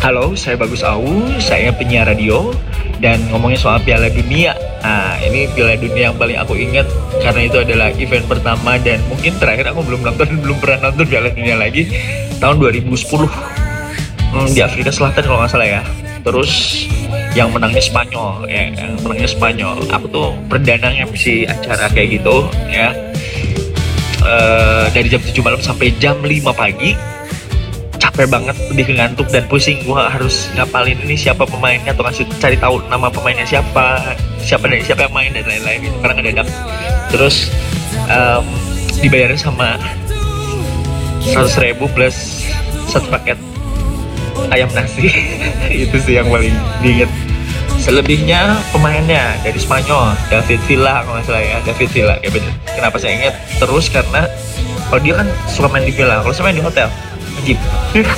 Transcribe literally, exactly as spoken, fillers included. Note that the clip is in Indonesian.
Halo, saya Bagus Awu, saya penyiar radio dan ngomongin soal Piala Dunia. Nah, ini Piala Dunia yang paling aku ingat karena itu adalah event pertama dan mungkin terakhir aku belum nonton, belum pernah nonton Piala Dunia lagi tahun dua ribu sepuluh hmm, di Afrika Selatan kalau nggak salah ya. Terus yang menangnya Spanyol, ya, yang menangnya Spanyol. Aku tuh perdana M C acara kayak gitu, ya. Uh, dari jam tujuh malam sampai jam lima pagi, capek banget, lebih ngantuk dan pusing. Gua harus ngapalin ini siapa pemainnya atau ngasih cari tahu nama pemainnya siapa, siapa dari siapa yang main dan lain-lain gitu. Karena ngedadak. Terus um, dibayarnya sama seratus ribu plus satu paket ayam nasi. Itu sih yang paling diinget. Selebihnya pemainnya dari Spanyol, David Villa kalau nggak salah ya, David Villa. Ya bener. Kenapa saya ingat terus karena kalau dia kan suka main di Villa, kalau saya main di hotel, wajib.